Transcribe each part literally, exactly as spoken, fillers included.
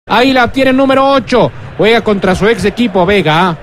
Ahí la tiene el número ocho. Juega contra su ex equipo Vega.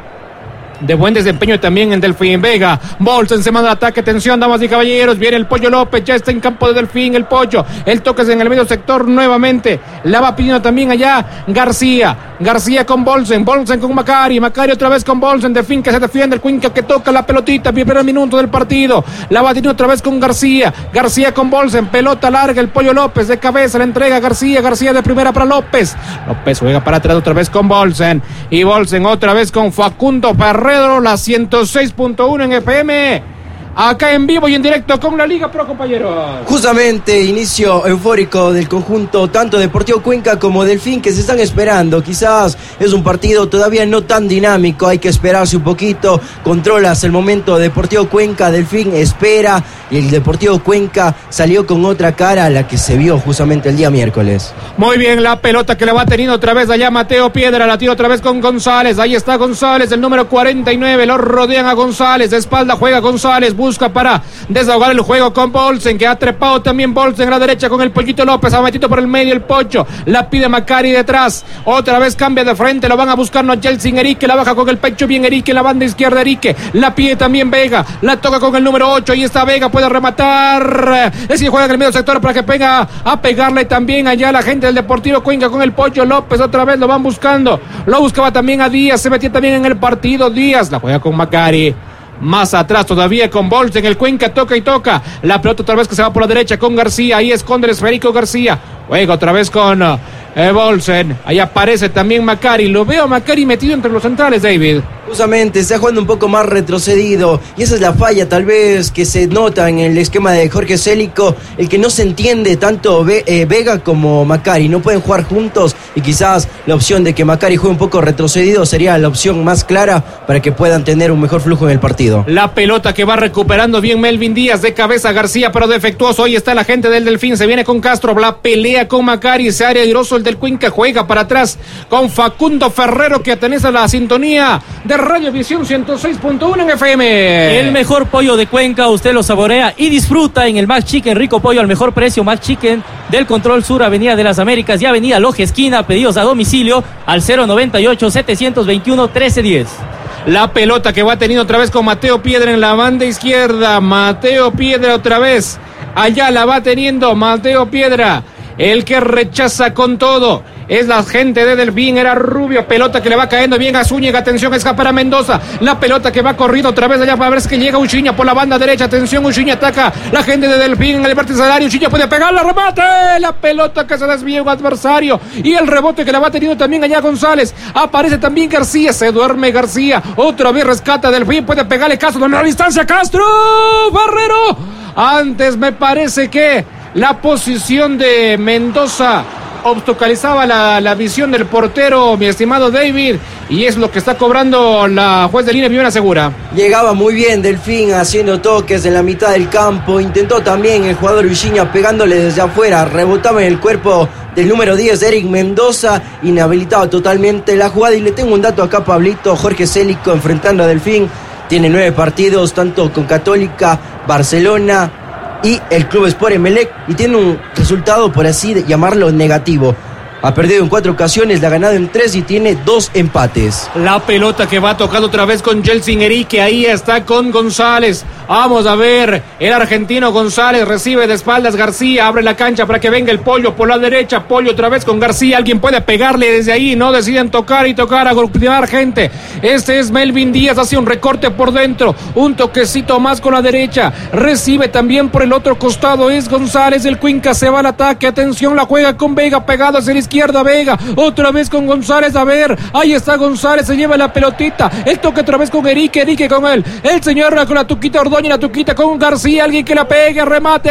De buen desempeño también en Delfín. Vega, Bolsen se manda al ataque, atención damas y caballeros, viene el Pollo López, ya está en campo de Delfín el Pollo, el toque es en el medio sector nuevamente, la va pidiendo también allá García, García con Bolsen, Bolsen con Macari, Macari otra vez con Bolsen, Delfín que se defiende, el Cuenca que toca la pelotita, primer minuto del partido, la va teniendo otra vez con García, García con Bolsen, pelota larga, el Pollo López de cabeza, la entrega a García, García de primera para López, López juega para atrás otra vez con Bolsen, y Bolsen otra vez con Facundo Ferrer, la ciento seis punto uno en F M, acá en vivo y en directo con la Liga Pro, compañeros. Justamente inicio eufórico del conjunto tanto Deportivo Cuenca como Delfín, que se están esperando. Quizás es un partido todavía no tan dinámico, hay que esperarse un poquito. Controla hasta el momento Deportivo Cuenca, Delfín espera, y el Deportivo Cuenca salió con otra cara a la que se vio justamente el día miércoles. Muy bien, la pelota que la va teniendo otra vez allá Mateo Piedra, la tira otra vez con González, ahí está González, el número cuarenta y nueve, lo rodean a González, de espalda juega González, busca para desahogar el juego con Bolsen, que ha trepado también Bolsen a la derecha con el Pollito López, ha metido por el medio el Pocho, la pide Macari detrás, otra vez cambia de frente, lo van a buscar no Jelsin, Erique, la baja con el pecho bien Erique, la banda izquierda Erique, la pide también Vega, la toca con el número ocho, ahí está Vega, puede rematar, es decir, juega en el medio sector para que pega a pegarle también allá la gente del Deportivo Cuenca con el Pocho López, otra vez lo van buscando, lo buscaba también a Díaz, se metía también en el partido Díaz, la juega con Macari. Más atrás todavía con Bolsen, el Cuenca toca y toca, la pelota otra vez que se va por la derecha con García, ahí esconde el esférico García, juega otra vez con eh, Bolsen, ahí aparece también Macari, lo veo a Macari metido entre los centrales, David. Justamente está jugando un poco más retrocedido y esa es la falla tal vez que se nota en el esquema de Jorge Célico, el que no se entiende tanto Ve, eh, Vega como Macari, no pueden jugar juntos y quizás la opción de que Macari juegue un poco retrocedido sería la opción más clara para que puedan tener un mejor flujo en el partido. La pelota que va recuperando bien Melvin Díaz, de cabeza García pero defectuoso, ahí está la gente del Delfín, se viene con Castro, la pelea con Macari, se área airoso el del Cuenca, juega para atrás con Facundo Ferrero que atenece a la sintonía de Radio Visión ciento seis punto uno en F M. El mejor pollo de Cuenca, usted lo saborea y disfruta en el Max Chicken, rico pollo al mejor precio. Max Chicken del Control Sur, Avenida de las Américas y Avenida Loja Esquina, pedidos a domicilio al cero noventa y ocho, setecientos veintiuno, trece diez. La pelota que va teniendo otra vez con Mateo Piedra en la banda izquierda, Mateo Piedra otra vez, allá la va teniendo Mateo Piedra, el que rechaza con todo. Es la gente de Delfín, era Rubio, pelota que le va cayendo bien a Zúñiga, atención, escapa para Mendoza, la pelota que va corriendo otra vez allá para ver si que llega Uchiña por la banda derecha, atención, Uchiña ataca, la gente de Delfín en el vértice del área, Uchiña puede pegar, la remate, la pelota que se desvía un adversario, y el rebote que la va teniendo también allá González, aparece también García, se duerme García, otra vez rescata Delfín, puede pegarle Castro, en la distancia, Castro, Barrero, antes me parece que la posición de Mendoza obstaculizaba la, la visión del portero, mi estimado David, y es lo que está cobrando la juez de línea primera segura. Llegaba muy bien Delfín haciendo toques en la mitad del campo, intentó también el jugador Uchiña pegándole desde afuera, rebotaba en el cuerpo del número diez, Eric Mendoza, inhabilitado totalmente la jugada. Y le tengo un dato acá, Pablito, Jorge Célico enfrentando a Delfín, tiene nueve partidos, tanto con Católica, Barcelona y el Club Sport Emelec, y tiene un resultado, por así llamarlo, negativo. Ha perdido en cuatro ocasiones, la ha ganado en tres y tiene dos empates. La pelota que va tocando otra vez con Jelsin Erique, ahí está con González. Vamos a ver, el argentino González recibe de espaldas García, abre la cancha para que venga el Pollo por la derecha, Pollo otra vez con García, alguien puede pegarle desde ahí, no deciden tocar y tocar, agrupar gente. Este es Melvin Díaz, hace un recorte por dentro, un toquecito más con la derecha, recibe también por el otro costado, es González, el Cuenca se va al ataque, atención, la juega con Vega, pegado hacia la izquierda, Vega, otra vez con González, a ver, ahí está González, se lleva la pelotita, el toque otra vez con Erique, Erique con él, el señor con la tuquita Ordóñez, la tuquita con García, alguien que la pegue, remate,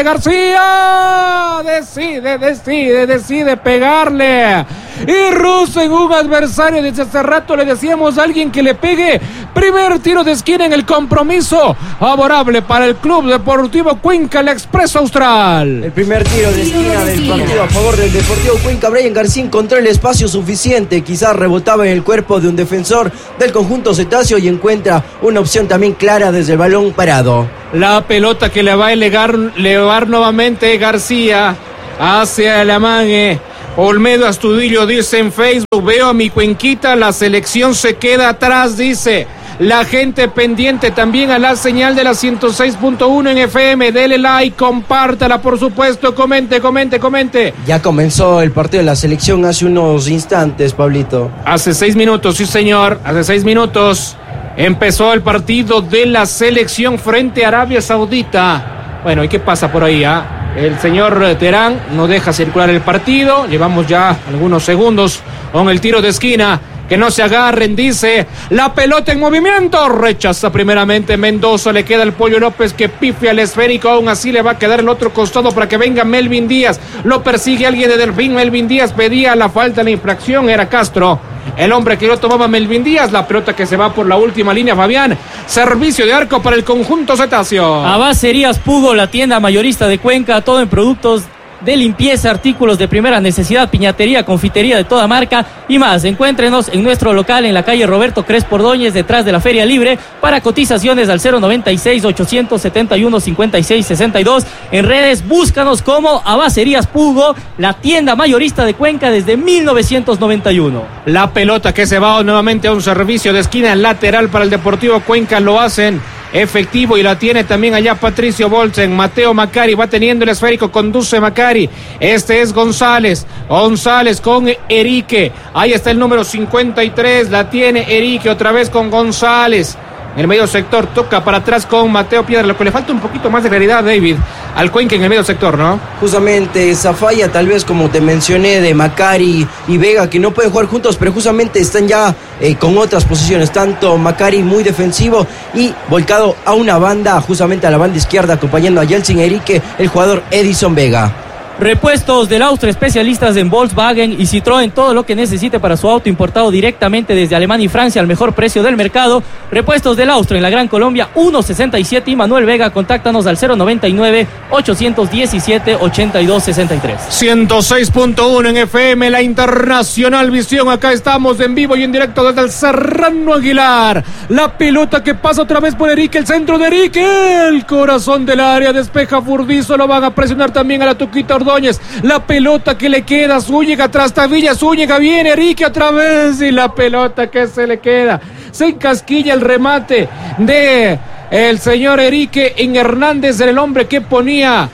García, decide, decide, decide pegarle, y rusa en un adversario, desde hace rato le decíamos a alguien que le pegue, primer tiro de esquina en el compromiso, favorable para el Club Deportivo Cuenca, el Expreso Austral. El primer tiro de esquina del partido a favor del Deportivo Cuenca, Brian García encontró el espacio suficiente, quizás rebotaba en el cuerpo de un defensor del conjunto cetáceo y encuentra una opción también clara desde el balón parado. La pelota que le va a elevar, elevar nuevamente García hacia el amague Olmedo Astudillo dice en Facebook, veo a mi Cuenquita, la selección se queda atrás, dice. La gente pendiente también a la señal de la ciento seis punto uno en F M. Dele like, compártala, por supuesto. Comente, comente, comente. Ya comenzó el partido de la selección hace unos instantes, Pablito. Hace seis minutos, sí señor. Hace seis minutos empezó el partido de la selección frente a Arabia Saudita. Bueno, ¿y qué pasa por ahí? Ah? El señor Terán no deja circular el partido. Llevamos ya algunos segundos con el tiro de esquina. Que no se agarren, dice. La pelota en movimiento. Rechaza primeramente Mendoza. Le queda el Pollo López que pifia el esférico. Aún así le va a quedar el otro costado para que venga Melvin Díaz. Lo persigue alguien de Delfín. Melvin Díaz pedía la falta, la infracción. Era Castro el hombre que lo tomaba Melvin Díaz. La pelota que se va por la última línea, Fabián. Servicio de arco para el conjunto cetáceo. Abacerías Pugo, la tienda mayorista de Cuenca. Todo en productos de limpieza, artículos de primera necesidad, piñatería, confitería de toda marca y más. Encuéntrenos en nuestro local en la calle Roberto Crespo Ordóñez, detrás de la Feria Libre. Para cotizaciones al cero noventa y seis, ochocientos setenta y uno, cincuenta y seis sesenta y dos. En redes búscanos como Abacerías Pugo, la tienda mayorista de Cuenca desde mil novecientos noventa y uno. La pelota que se va nuevamente a un servicio de esquina lateral para el Deportivo Cuenca. Lo hacen efectivo y la tiene también allá Patricio Bolsen. Mateo Macari va teniendo el esférico, conduce Macari. Este es González. González con Erique. Ahí está el número cincuenta y tres. La tiene Erique otra vez con González. En el medio sector toca para atrás con Mateo Piedra, lo que le falta un poquito más de claridad, David, al Cuenca en el medio sector, ¿no? Justamente esa falla, tal vez como te mencioné, de Macari y Vega, que no pueden jugar juntos, pero justamente están ya eh, con otras posiciones. Tanto Macari muy defensivo y volcado a una banda, justamente a la banda izquierda, acompañando a Yeltsin Erique, el jugador Edison Vega. Repuestos del Austria, especialistas en Volkswagen y Citroën, todo lo que necesite para su auto importado directamente desde Alemania y Francia al mejor precio del mercado. Repuestos del Austria en la Gran Colombia, ciento sesenta y siete y Manuel Vega, contáctanos al cero noventa y nueve, ochocientos diecisiete, ochenta y dos sesenta y tres. ciento seis punto uno en F M, la Internacional Visión. Acá estamos en vivo y en directo desde el Serrano Aguilar. La pelota que pasa otra vez por Erique, el centro de Erique, el corazón del área, despeja Furdizo, lo van a presionar también a la Tuquita Ordóñez. La pelota que le queda, Zúñiga tras Tavilla, Zúñiga viene, Erique otra vez y la pelota que se le queda. Se encasquilla el remate de el señor Erique en Hernández, el hombre que ponía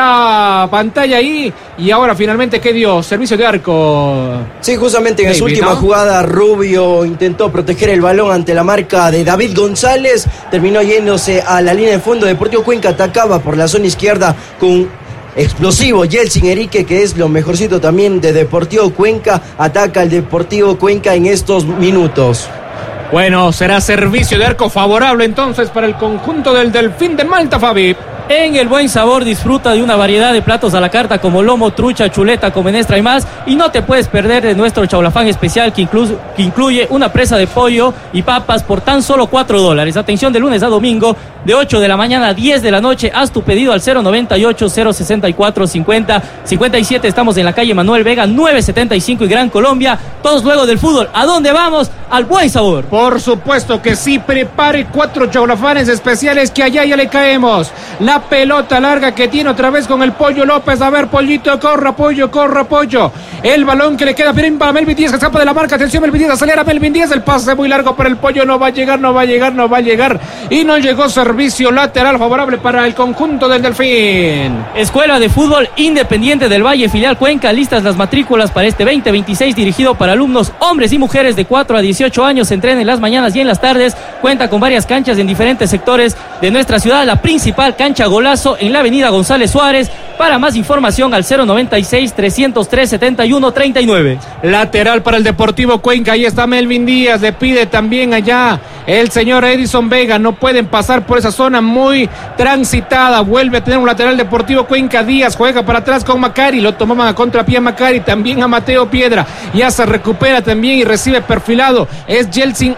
la pantalla ahí. Y ahora finalmente, ¿qué dio? Servicio de arco. Sí, justamente en David, su última ¿no? jugada, Rubio intentó proteger el balón ante la marca de David González, terminó yéndose a la línea de fondo. Deportivo Cuenca atacaba por la zona izquierda con explosivo Yeltsin Erique, que es lo mejorcito también de Deportivo Cuenca. Ataca el Deportivo Cuenca en estos minutos. Bueno, será servicio de arco favorable entonces para el conjunto del Delfín de Malta, Fabi. En El Buen Sabor disfruta de una variedad de platos a la carta como lomo, trucha, chuleta, comenestra y más. Y no te puedes perder de nuestro chaulafán especial que, inclu- que incluye una presa de pollo y papas por tan solo cuatro dólares. Atención, de lunes a domingo, de ocho de la mañana a diez de la noche. Haz tu pedido al cero noventa y ocho, cero sesenta y cuatro, cincuenta, cincuenta y siete. Estamos en la calle Manuel Vega, novecientos setenta y cinco y Gran Colombia. Todos luego del fútbol. ¿A dónde vamos? Al Buen Sabor. Por supuesto que sí. Prepare cuatro chaulafanes especiales que allá ya le caemos. La pelota larga que tiene otra vez con el Pollo López. A ver, Pollito, corra, Pollo, corra, Pollo. El balón que le queda bien para Melvin Díaz, que escapa de la marca. Atención, Melvin Díaz, acelera Melvin Díaz. El pase muy largo para el Pollo. No va a llegar, no va a llegar, no va a llegar. Y no llegó. Servicio lateral favorable para el conjunto del Delfín. Escuela de Fútbol Independiente del Valle, filial Cuenca. Listas las matrículas para este veinte veintiséis, dirigido para alumnos, hombres y mujeres de cuatro a dieciocho años. Se entrena en las mañanas y en las tardes. Cuenta con varias canchas en diferentes sectores de nuestra ciudad. La principal, cancha Golazo, en la avenida González Suárez. Para más información al cero noventa y seis, trescientos tres, setenta y uno, treinta y nueve. Lateral para el Deportivo Cuenca. Ahí está Melvin Díaz. Le pide también allá el señor Edison Vega. No pueden pasar por esa zona muy transitada. Vuelve a tener un lateral Deportivo Cuenca. Díaz juega para atrás con Macari. Lo tomaban a contrapié a Macari. También a Mateo Piedra. Ya se recupera también y recibe perfilado. Es Yeltsin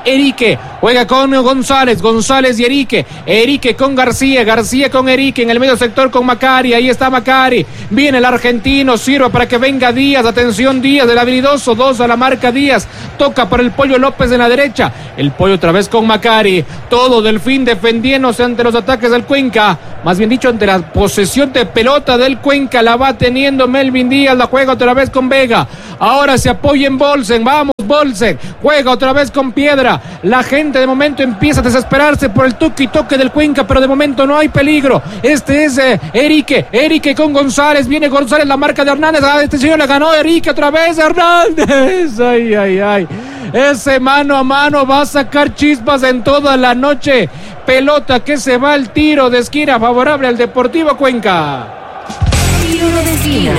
Erique, juega con González, González y Erique, Erique con García, García con Erique, en el medio sector con Macari, ahí está Macari, viene el argentino, sirve para que venga Díaz, atención Díaz del habilidoso, dos a la marca Díaz, toca para el Pollo López en la derecha, el Pollo otra vez con Macari, todo Delfín defendiéndose ante los ataques del Cuenca, más bien dicho ante la posesión de pelota del Cuenca, la va teniendo Melvin Díaz, la juega otra vez con Vega, ahora se apoya en Bolsen, vamos Bolsen, juega otra vez con Piedra, la gente de momento empieza a desesperarse por el toque y toque del Cuenca, pero de momento no hay peligro, este es eh, Erique, Erique con González, viene González, la marca de Hernández, ah, este señor le ganó Erique otra vez, Hernández, ay, ay, ay, ese mano a mano va a sacar chispas en toda la noche, pelota que se va al tiro de esquina favorable al Deportivo Cuenca. Tiro de esquina.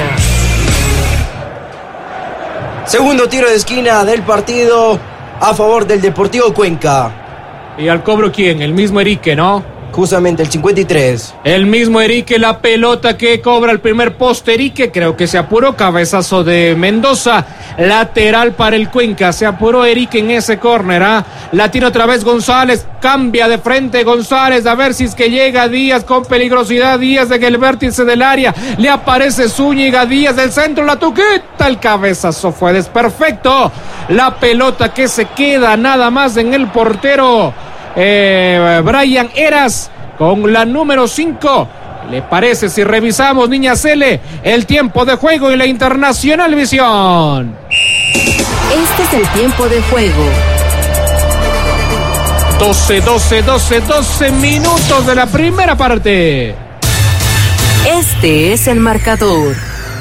Segundo tiro de esquina del partido a favor del Deportivo Cuenca. ¿Y al cobro quién? El mismo Erique, ¿no? Justamente el cincuenta y tres. El mismo Erique, la pelota que cobra el primer poste. Erique, creo que se apuró. Cabezazo de Mendoza. Lateral para el Cuenca. Se apuró Erique en ese córner. ¿eh? La tiene otra vez González. Cambia de frente González. A ver si es que llega Díaz con peligrosidad. Díaz en el vértice del área. Le aparece Zúñiga. Díaz del centro. La tuquita. El cabezazo fue desperfecto. La pelota que se queda nada más en el portero. Eh, Brian Eras con la número cinco. ¿Le parece si revisamos, niña Cele, el tiempo de juego y la Internacional Visión? Este es el tiempo de juego. doce, doce, doce, doce minutos de la primera parte. Este es el marcador.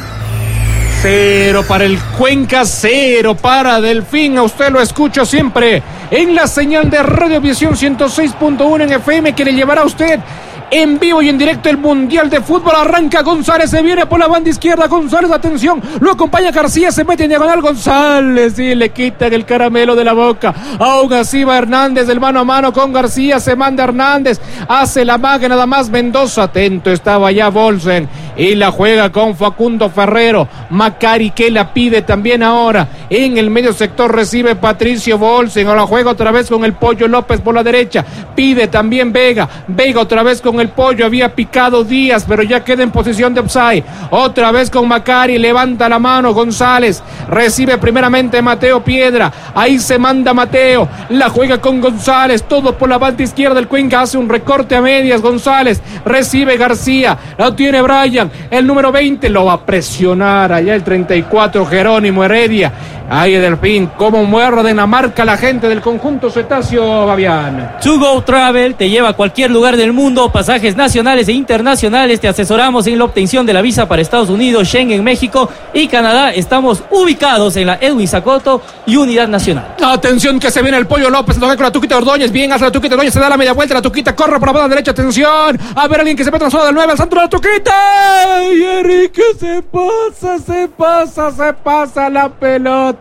Cero para el Cuenca, cero para Delfín. A usted lo escucho siempre en la señal de Radiovisión ciento seis punto uno en F M, que le llevará a usted en vivo y en directo el Mundial de Fútbol. Arranca González, se viene por la banda izquierda. González, atención, lo acompaña García, se mete en diagonal González y le quitan el caramelo de la boca. Aún así va Hernández, del mano a mano con García, se manda Hernández, hace la magia nada más Mendoza, atento estaba ya Bolsen y la juega con Facundo Ferrero. Macari que la pide también ahora. En el medio sector recibe Patricio Bolsen, o la juega otra vez con el Pollo López por la derecha. Pide también Vega. Vega otra vez con el Pollo, había picado Díaz, pero ya queda en posición de offside. Otra vez con Macari, levanta la mano González. Recibe primeramente Mateo Piedra. Ahí se manda Mateo. La juega con González. Todo por la banda izquierda. El Cuenca hace un recorte a medias. González recibe García. Lo tiene Brian. El número veinte lo va a presionar allá el treinta y cuatro, Jerónimo Heredia. Ahí Delfín, cómo muerde la marca la gente del conjunto cetáceo, Fabián. To Go Travel te lleva a cualquier lugar del mundo, pasajes nacionales e internacionales. Te asesoramos en la obtención de la visa para Estados Unidos, Schengen, México y Canadá. Estamos ubicados en la Edwin Zacoto y Unidad Nacional. Atención que se viene el Pollo López, toca con la Tuquita Ordóñez. Bien hace la Tuquita Ordóñez, se da la media vuelta, la Tuquita corre por la banda derecha. Atención, a ver alguien que se mete en la zona del nueve, al centro de la Tuquita. Y Enrique se pasa, se pasa, se pasa la pelota.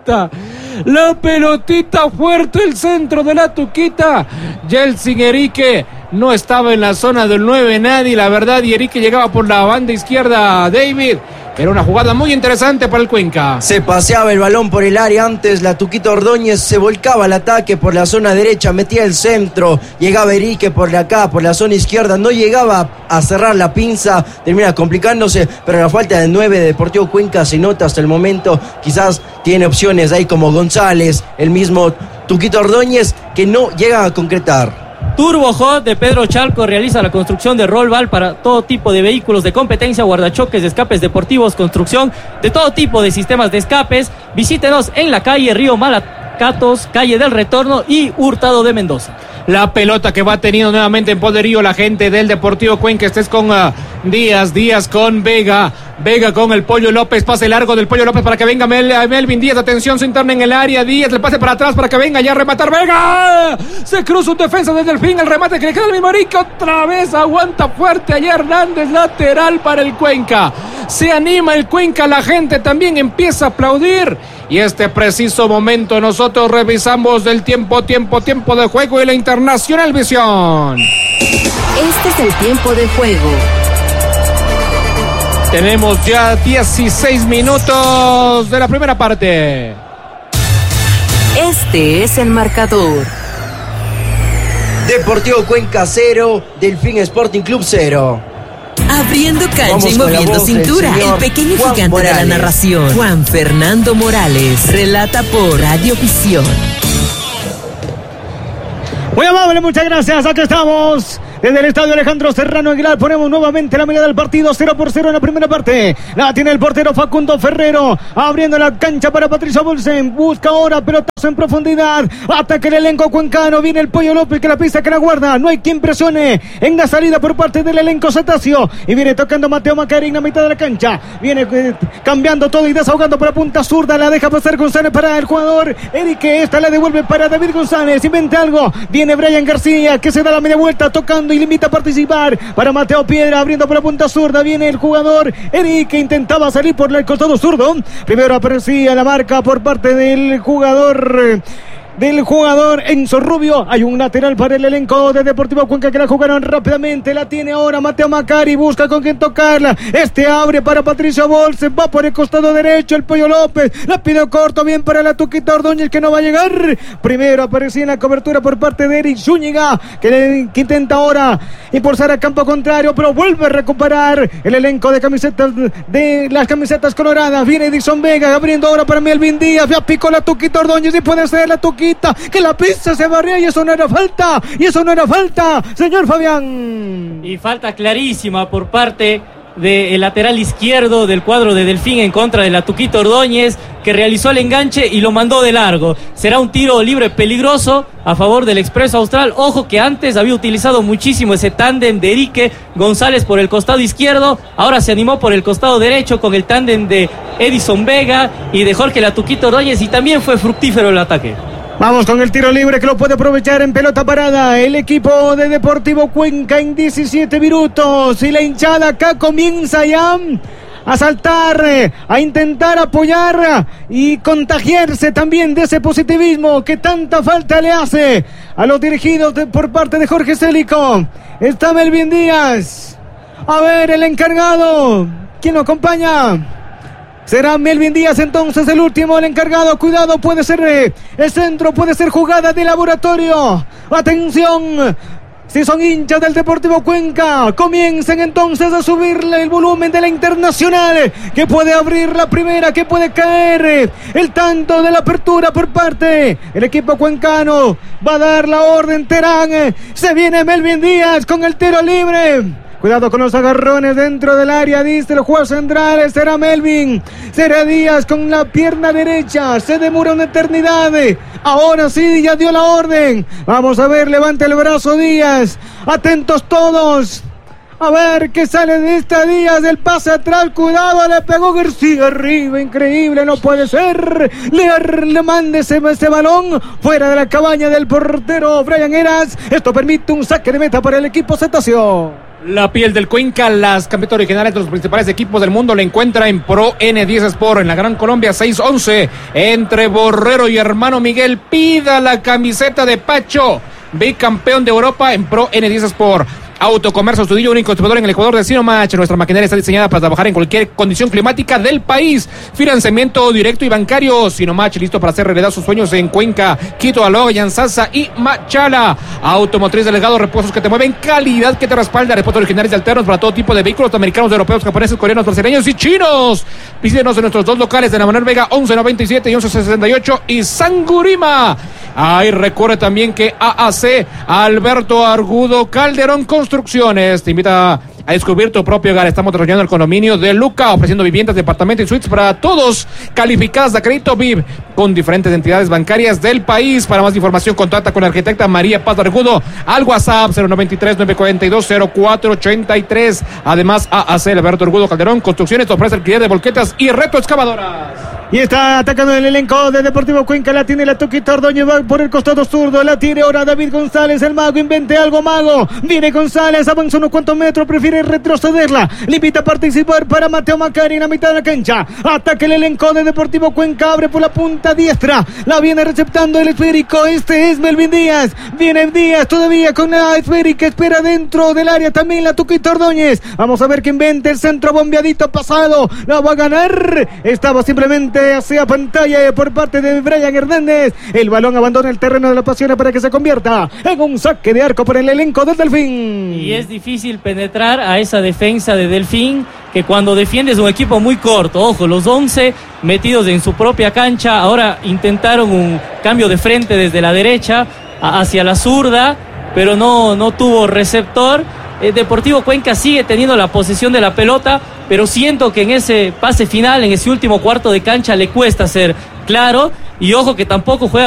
La pelotita fuerte, el centro de la Tuquita. Yeltsin Erique no estaba en la zona del nueve nadie, la verdad, y Erique llegaba por la banda izquierda. David, era una jugada muy interesante para el Cuenca. Se paseaba el balón por el área antes, la Tuquita Ordóñez se volcaba al ataque por la zona derecha, metía el centro, llegaba Erique por acá, por la zona izquierda, no llegaba a cerrar la pinza, termina complicándose, pero la falta de nueve de Deportivo Cuenca se nota hasta el momento. Quizás tiene opciones ahí como González, el mismo Tuquita Ordóñez, que no llega a concretar. Turbo Hot de Pedro Chalco realiza la construcción de rollball para todo tipo de vehículos de competencia, guardachoques, escapes deportivos, construcción de todo tipo de sistemas de escapes. Visítenos en la calle Río Malacatos, calle del Retorno y Hurtado de Mendoza. La pelota que va teniendo nuevamente en poderío la gente del Deportivo Cuenca. Este es con uh, Díaz, Díaz con Vega, Vega con el Pollo López, pase largo del Pollo López para que venga Mel, Melvin Díaz, atención, se interna en el área, Díaz, le pase para atrás para que venga ya a rematar Vega, se cruza un defensa desde el fin, el remate que le queda al mismo Erique, otra vez aguanta fuerte allá Hernández, lateral para el Cuenca, se anima el Cuenca, la gente también empieza a aplaudir. Y este preciso momento nosotros revisamos del tiempo, tiempo, tiempo de juego y la Internacional Visión. Este es el tiempo de juego. Tenemos ya dieciséis minutos de la primera parte. Este es el marcador. Deportivo Cuenca cero, Delfín Sporting Club cero. Abriendo cancha Vamos y moviendo cintura, el pequeño Juan gigante Morales. de la narración, Juan Fernando Morales, relata por Radiovisión. Muy amable, muchas gracias. Aquí estamos desde el estadio Alejandro Serrano Aguilar. Ponemos nuevamente la mirada del partido. Cero por cero en la primera parte. La tiene el portero Facundo Ferrero. Abriendo la cancha para Patricio Bolsen. Busca ahora pelotazo en profundidad. Ataca el elenco cuencano. Viene el Pollo López que la pista que la guarda. No hay quien presione en la salida por parte del elenco cetáceo. Y viene tocando Mateo Macari en la mitad de la cancha. Viene eh, cambiando todo y desahogando por la punta zurda. La deja pasar González para el jugador Eric. Esta la devuelve para David González. Inventa algo. Viene Brian García que se da la media vuelta tocando y le invita a participar para Mateo Piedra, abriendo por la punta zurda. Viene el jugador Eric que intentaba salir por el costado zurdo. Primero aparecía la marca por parte del jugador del jugador Enzo Rubio. Hay un lateral para el elenco de Deportivo Cuenca que la jugaron rápidamente. La tiene ahora Mateo Macari. Busca con quien tocarla. Este abre para Patricio Bolse. Va por el costado derecho el Pollo López. La pide corto. Bien para la Tuquita Ordóñez que no va a llegar. Primero aparecía en la cobertura por parte de Eric Zúñiga que, le, que intenta ahora impulsar a campo contrario, pero vuelve a recuperar el elenco de camisetas de las camisetas coloradas. Viene Edison Vega abriendo ahora para Melvin Díaz. Ya picó la Tuquita Ordóñez y puede ser la Tuquita que la pista se barría y eso no era falta, y eso no era falta, señor Fabián. Y falta clarísima por parte del lateral izquierdo del cuadro de Delfín en contra de la Tuquita Ordóñez, que realizó el enganche y lo mandó de largo. Será un tiro libre peligroso a favor del Expreso Austral. Ojo que antes había utilizado muchísimo ese tándem de Erique González por el costado izquierdo, ahora se animó por el costado derecho con el tándem de Edison Vega y de Jorge la Tuquita Ordóñez, y también fue fructífero el ataque. Vamos con el tiro libre que lo puede aprovechar en pelota parada el equipo de Deportivo Cuenca en diecisiete minutos. Y la hinchada acá comienza ya a saltar, a intentar apoyar y contagiarse también de ese positivismo que tanta falta le hace a los dirigidos de, por parte de Jorge Célico. Está Melvin Díaz. A ver, el encargado. ¿Quién lo acompaña? Será Melvin Díaz entonces el último, el encargado. Cuidado, puede ser eh, el centro, puede ser jugada de laboratorio. Atención, si son hinchas del Deportivo Cuenca, comiencen entonces a subirle el volumen de la Internacional, que puede abrir la primera, que puede caer el tanto de la apertura por parte el equipo cuencano. Va a dar la orden Terán. Se viene Melvin Díaz con el tiro libre. Cuidado con los agarrones dentro del área, dice el juez central. Será Melvin, será Díaz con la pierna derecha. Se demora una eternidad. Ahora sí, ya dio la orden. Vamos a ver, levanta el brazo Díaz. Atentos todos. A ver qué sale de esta Díaz, del pase atrás. Cuidado, le pegó García arriba. Increíble, no puede ser. Le, le mande ese, ese balón fuera de la cabaña del portero Brian Heras. Esto permite un saque de meta para el equipo cetáceo. La piel del Cuenca, las camisetas originales de los principales equipos del mundo la encuentra en Pro N diez Sport, en la Gran Colombia seis once, entre Borrero y Hermano Miguel. Pida la camiseta de Pacho, bicampeón de Europa en Pro N diez Sport. Autocomercio Estudillo, único distribuidor en el Ecuador de Sinomach. Nuestra maquinaria está diseñada para trabajar en cualquier condición climática del país. Financiamiento directo y bancario. Sinomach, listo para hacer realidad sus sueños en Cuenca, Quito, Aloha, Yanzasa y Machala. Automotriz Delegado, repuestos que te mueven, calidad que te respalda. Repuestos originales y alternos para todo tipo de vehículos americanos, europeos, japoneses, coreanos, brasileños y chinos. Visítenos en nuestros dos locales de la Manuel Vega once noventa y siete y once sesenta y ocho y Sangurima. Ahí recuerde también que A A C Alberto Argudo Calderón Construcciones te invita a descubrir tu propio hogar. Estamos desarrollando el condominio de Luca, ofreciendo viviendas, departamentos y suites para todos, calificadas de crédito V I V con diferentes entidades bancarias del país. Para más información, contacta con la arquitecta María Paz Argudo al WhatsApp cero noventa y tres, nueve cuarenta y dos, cero cuatro ochenta y tres. Además, A A C Alberto Argudo Calderón Construcciones ofrece alquiler de volquetas y retroexcavadoras. Y está atacando el elenco de Deportivo Cuenca. La tiene la Tuquita Ordóñez, va por el costado zurdo. La tiene ahora David González, el mago. Invente algo, mago. Viene González, avanza unos cuantos metros, prefiere retrocederla. Le invita a participar para Mateo Macari en la mitad de la cancha. Ataca el elenco de Deportivo Cuenca, abre por la punta diestra. La viene receptando el esférico. Este es Melvin Díaz. Viene Díaz todavía con la esférica. Espera dentro del área también la Tuquita Ordóñez. Vamos a ver que invente el centro bombeadito pasado. La va a ganar. Estaba simplemente nuevamente hacia pantalla por parte de Brian Hernández. El balón abandona el terreno de la pasión para que se convierta en un saque de arco por el elenco del Delfín. Y es difícil penetrar a esa defensa de Delfín, que cuando defiendes un equipo muy corto, ojo, los once metidos en su propia cancha, ahora intentaron un cambio de frente desde la derecha hacia la zurda, pero no, no tuvo receptor. El Deportivo Cuenca sigue teniendo la posesión de la pelota, pero siento que en ese pase final, en ese último cuarto de cancha, le cuesta ser claro. Y ojo que tampoco juega